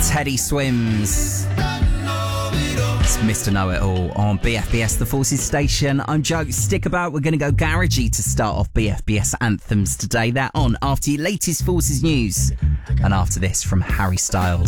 Teddy Swims. It's Mr. Know-It-All on BFBS, the Forces station. I'm Joe. Stick about. We're going to go garagey to start off BFBS anthems today. They're on after your latest Forces news and after this from Harry Styles.